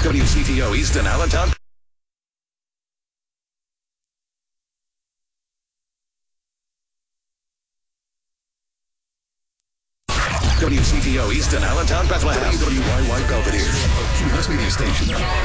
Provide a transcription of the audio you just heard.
WCTO Easton Allentown. WCTO Easton Allentown, Bethlehem. WYY Belvedere, a Cumulus media station.